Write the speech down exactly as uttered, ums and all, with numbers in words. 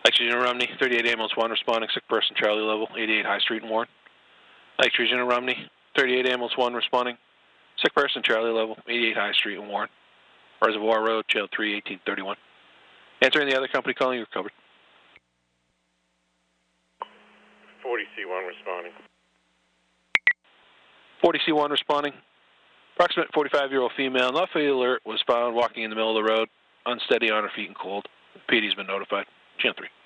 Nitrogen Romney, thirty-eight ambulance one responding, sick person Charlie level, eighty-eight High Street in Warren. Nitrogen Romney, thirty-eight ambulance one responding, sick person Charlie level, eighty-eight High Street in Warren. Reservoir Road, Channel three, eighteen thirty-one. Answering the other company calling, you're covered. forty C one responding. forty C one responding. Approximate forty-five-year-old female, not fully alert, was found walking in the middle of the road, unsteady on her feet and cold. P D's been notified. Channel three.